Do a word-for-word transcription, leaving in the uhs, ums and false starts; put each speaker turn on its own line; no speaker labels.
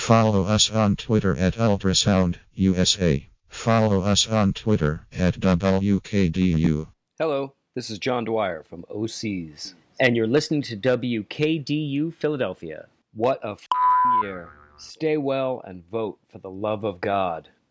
Follow us on Twitter at Ultrasound U S A. Follow us on Twitter at W K D U.
Hello, this is John Dwyer from O Cs, and you're listening to W K D U Philadelphia. What a f***ing year. Stay well and vote for the love of God.